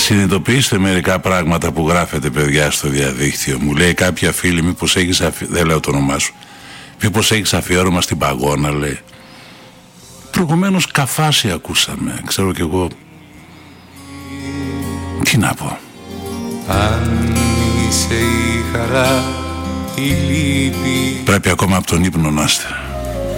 Συνειδητοποιήστε μερικά πράγματα που γράφετε, παιδιά, στο διαδίκτυο. Μου λέει κάποια φίλη, μήπως έχεις δεν λέω το όνομά σου, μήπως έχεις αφιέρωμα στην Παγώνα, λέει. Προηγουμένως Καφάση ακούσαμε, ξέρω κι εγώ. Τι να πω. Αν είσαι η χαρά, η λύπη. Πρέπει ακόμα από τον ύπνο να είστε.